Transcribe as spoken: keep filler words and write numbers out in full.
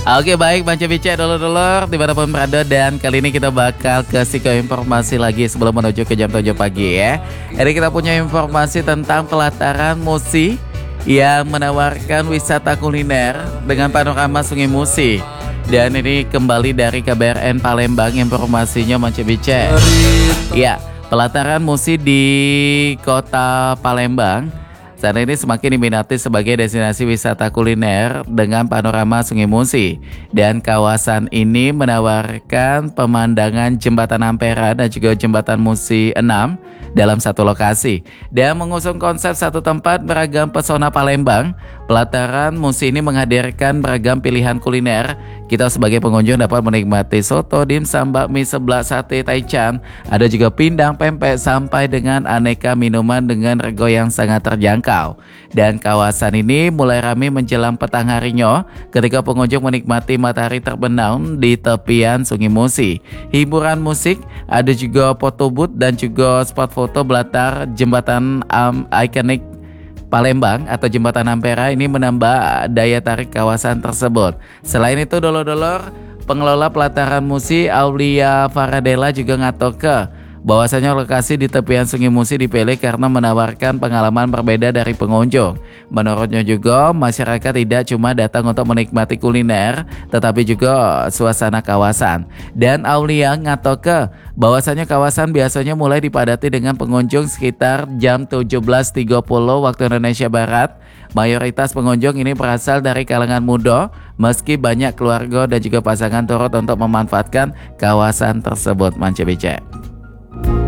Oke baik Manca Bica dulur-dulur dimanapun berada, dan kali ini kita bakal kasih ke informasi lagi sebelum menuju ke jam tujuh pagi ya. Jadi kita punya informasi tentang pelataran Musi yang menawarkan wisata kuliner dengan panorama Sungai Musi. Dan ini kembali dari K B R N Palembang informasinya Manca Bica. Ya, pelataran Musi di kota Palembang saat ini semakin diminati sebagai destinasi wisata kuliner dengan panorama Sungai Musi. Dan kawasan ini menawarkan pemandangan Jembatan Ampera dan juga Jembatan Musi enam dalam satu lokasi. Dan mengusung konsep satu tempat beragam pesona Palembang, pelataran Musi ini menghadirkan beragam pilihan kuliner. Kita sebagai pengunjung dapat menikmati soto, dimsum, bakmi, seblak, sate, taichan, ada juga pindang, pempek, sampai dengan aneka minuman dengan rego yang sangat terjangkau. Dan kawasan ini mulai ramai menjelang petang harinya ketika pengunjung menikmati matahari terbenam di tepian Sungai Musi. Hiburan musik, ada juga foto booth dan juga spot foto belatar jembatan um, ikonik Palembang atau Jembatan Ampera ini menambah daya tarik kawasan tersebut. Selain itu dulur-dulur, pengelola pelataran Musi Aulia Faradela juga ngatoke bahwasanya lokasi di tepian Sungai Musi dipilih karena menawarkan pengalaman berbeda dari pengunjung. Menurutnya juga masyarakat tidak cuma datang untuk menikmati kuliner, tetapi juga suasana kawasan. Dan Aulia ngatoke bahwasanya kawasan biasanya mulai dipadati dengan pengunjung sekitar jam tujuh belas tiga puluh waktu Indonesia Barat. Mayoritas pengunjung ini berasal dari kalangan muda, meski banyak keluarga dan juga pasangan turut untuk memanfaatkan kawasan tersebut Manca Bica.